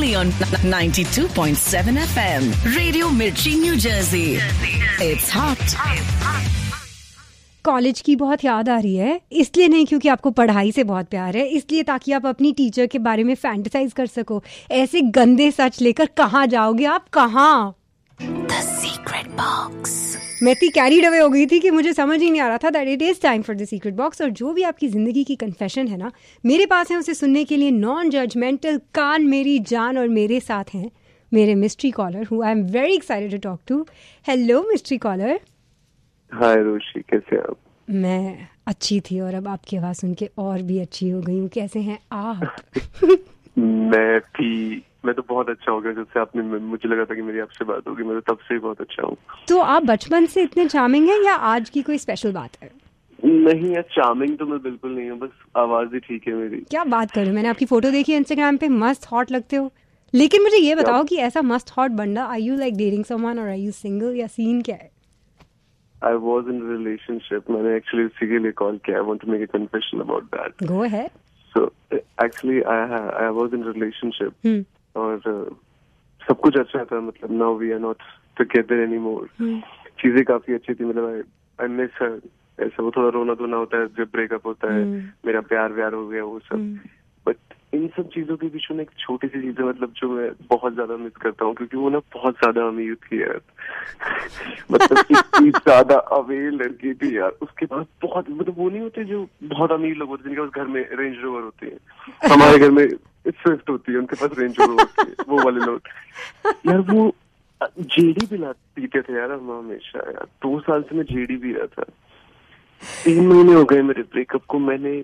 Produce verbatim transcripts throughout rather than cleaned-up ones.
only on ninety-two point seven F M. Radio Mirchi, New Jersey. It's hot. College की बहुत याद आ रही है, इसलिए नहीं क्योंकि आपको पढ़ाई से बहुत प्यार है, इसलिए ताकि आप अपनी टीचर के बारे में फैंटेसाइज कर सको। ऐसे गंदे सच लेकर कहाँ जाओगे आप, कहाँ? The Secret Box. मैं इतनी कैरीड अवे हो गई थी कि मुझे समझ ही नहीं आ रहा था that it is time for the secret box. और जो भी आपकी जिंदगी की कन्फेशन है ना, मेरे पास है उसे सुनने के लिए नॉन जजमेंटल कान मेरी जान। और मेरे साथ हैं मेरे mystery collar who I am very excited to talk to. Hello mystery collar. हाय रोशी, कैसे आप? मैं अच्छी थी और अब आपकी आवाज सुन के और भी अच्छी हो गई हूँ। कैसे हैं आप? मैं भी मैं तो बहुत अच्छा हो गया जब से आपने, मुझे लगा था कि मेरी आपसे बात होगी। मैं तो तब से ही बहुत अच्छा हूँ। तो आप बचपन से इतने चार्मिंग हैं या आज की कोई स्पेशल बात है? नहीं यार, चार्मिंग तो मैं बिल्कुल नहीं हूँ, बस आवाज ही ठीक है मेरी। क्या बात कर रहे हो, मैंने आपकी फोटो देखी है इंस्टाग्राम पे, मस्त हॉट लगते हो। लेकिन मुझे ये बताओ कि ऐसा मस्त हॉट बंदा, are you like dating someone और आर यू सिंगल, या सीन क्या है? I was in a relationship. मैंने actually उसी के लिए कॉल किया. I want to make a confession about that. Go ahead. So actually I I was in a relationship. Hmm. और uh, सब कुछ अच्छा था, मतलब now we are not together anymore. Hmm. चीजें काफी अच्छी थी, मतलब I I miss her. ऐसा वो थोड़ा रोना धोना होता है जब ब्रेकअप होता है. Hmm. मेरा प्यार व्यार हो गया वो सब. Hmm. बट इन सब चीजों के बीच में एक छोटी सी चीज है, मतलब जो मैं बहुत ज्यादा मिस करता हूँ, क्योंकि वो ना बहुत ज्यादा अमीर थी यार। मतलब इतनी ज्यादा अमीर लड़की थी यार। उसके बाद बहुत, मतलब वो नहीं होते जो बहुत अमीर लोग होते हैं जिनके पास घर में रेंज रोवर होती है, हमारे घर में स्विफ्ट होती है, उनके पास रेंज रोवर होती है, वो वाले लोग यार। वो जेडी पिला पीते थे यार हम हमेशा यार। दो साल से मैं जेडी पी रहा था। तीन महीने हो गए मेरे ब्रेकअप को, मैंने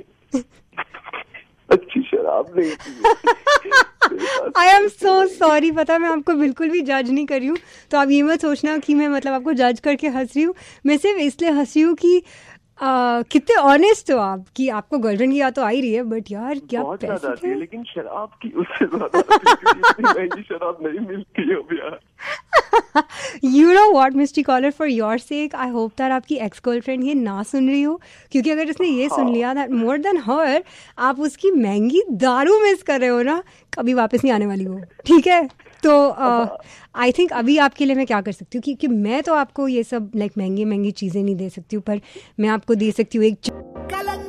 अच्छी शराब नहीं P. I am so sorry. पता मैं आपको बिल्कुल भी जज नहीं कर रही हूँ, तो आप ये मत सोचना कि मैं मतलब आपको जज करके हंस रही हूँ। मैं सिर्फ इसलिए हंस रही हूँ कि आ, कितने ऑनेस्ट हो आप, कि आपको गर्लफ्रेंड की याद तो आ ही रही है, बट यार क्या बहुत पैसे ज्यादा थे। है, लेकिन शराब की उससे ज्यादा इतनी महंगी शराब नहीं मिलती है अब यार। You know what, mister collar, for your sake I hope that आपकी एक्स गर्लफ्रेंड ये ना सुन रही हो, क्योंकि अगर उसने ये सुन लिया दैट मोर देन हर आप उसकी महंगी दारू मिस कर रहे हो ना, कभी वापस नहीं आने वाली हो। ठीक है, तो आई uh, थिंक अभी आपके लिए मैं क्या कर सकती हूँ, क्योंकि मैं तो आपको ये सब लाइक महंगी महंगी चीज़ें नहीं दे सकती हूँ, पर मैं आपको दे सकती हूँ एक